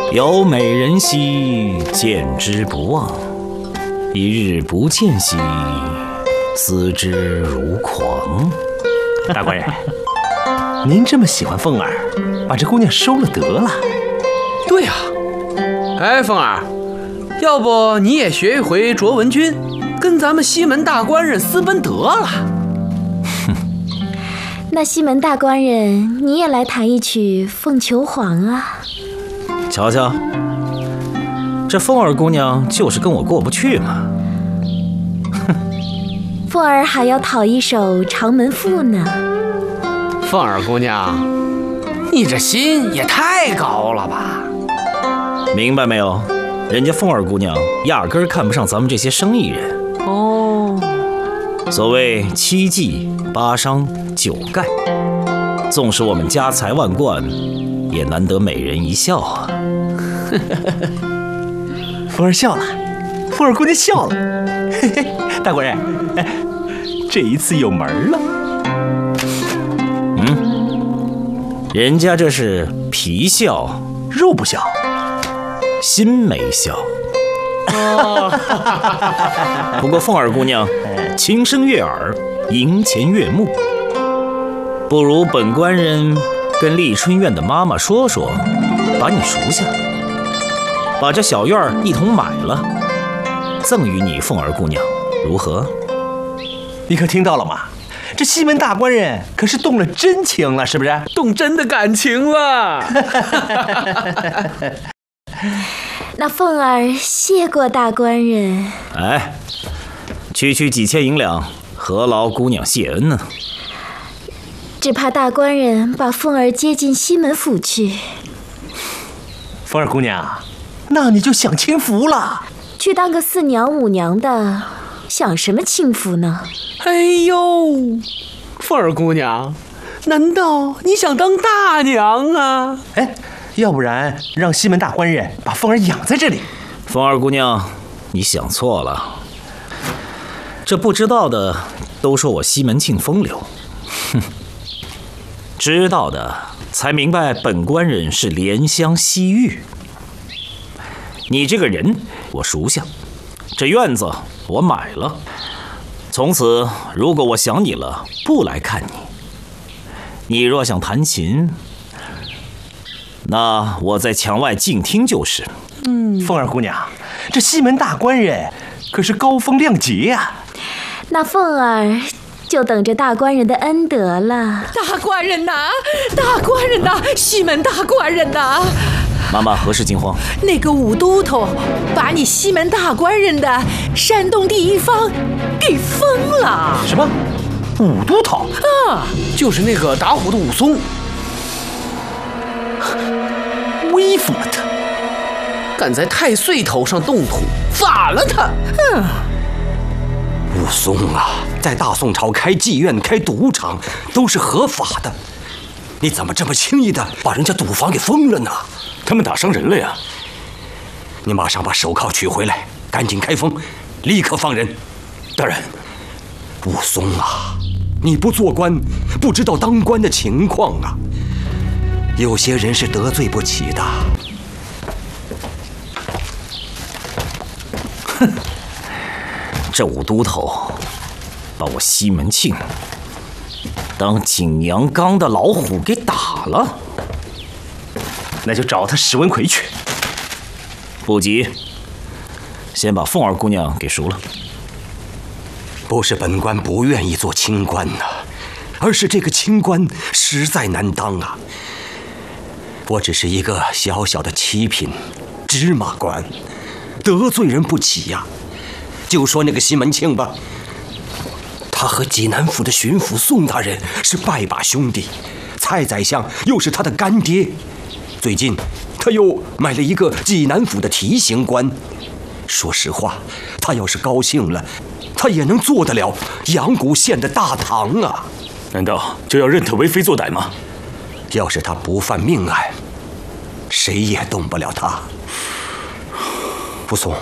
有美人兮，见之不忘；一日不见兮，思之如狂。 大官人，您这么喜欢凤儿，把这姑娘收了得了。 对呀，哎，凤儿，要不你也学一回卓文君，跟咱们西门大官人私奔得了。 那西门大官人，你也来弹一曲《凤求凰》啊？ 瞧瞧，这凤儿姑娘就是跟我过不去嘛。 凤儿还要讨一首《长门赋》呢。 凤儿姑娘，你这心也太高了吧？ 明白没有？人家凤儿姑娘压根儿看不上咱们这些生意人。 哦， 所谓7忌8伤9盖，纵使我们家财万贯，也难得美人一笑啊。 凤儿笑了，凤儿姑娘笑了。嘿嘿，大官人，这一次有门了。 人家这是皮笑肉不笑， 心没笑。不过凤儿姑娘轻声悦耳，盈前悦目，不如本官人跟丽春院的妈妈说说，把你赎下，把这小院一同买了，赠与你凤儿姑娘，如何？ 你可听到了吗？这西门大官人可是动了真情了，是不是？ 动真的感情了。 那凤儿谢过大官人。 哎，区几千银两，何劳姑娘谢恩呢？ 只怕大官人把凤儿接进西门府去。 凤儿姑娘，那你就享清福了。 去当个4娘5娘的，享什么清福呢？ 哎呦，凤儿姑娘，难道你想当大娘啊？ 哎，要不然让西门大官人把凤儿养在这里。 凤儿姑娘，你想错了。这不知道的都说我西门庆风流，哼，知道的才明白本官人是怜香惜玉。你这个人我熟悉，这院子我买了，从此如果我想你了，不来看你。你若想弹琴，那我在墙外静听就是。 凤儿姑娘，这西门大官人可是高风亮节呀。 那凤儿就等着大官人的恩德了。 大官人呐，大官人呐，西门大官人呐！ 妈妈何事惊慌？ 那个武都头把你西门大官人的山东第一方给封了。 什么？武都头？ 啊， 就是那个打虎的武松。 威风了他， 敢在太岁头上动土，法了他！ 武松啊，在大宋朝开妓院、开赌场都是合法的，你怎么这么轻易的把人家赌坊给封了呢？ 他们打伤人了呀！ 你马上把手铐取回来，赶紧开封，立刻放人。 大人， 武松啊，你不做官，不知道当官的情况啊。有些人是得罪不起的。 哼，这武都头把我西门庆当景阳冈的老虎给打了， 那就找他史文奎去。 不急，先把凤儿姑娘给赎了。 不是本官不愿意做清官呐，而是这个清官实在难当啊。我只是一个小小的七品芝麻官，得罪人不起呀。就说那个西门庆吧，他和济南府的巡抚宋大人是拜把兄弟，蔡宰相又是他的干爹。最近他又买了一个济南府的提刑官。说实话，他要是高兴了，他也能做得了阳谷县的大堂啊。 难道就要认他为非作歹吗？ 要是他不犯命案，谁也动不了他。武松，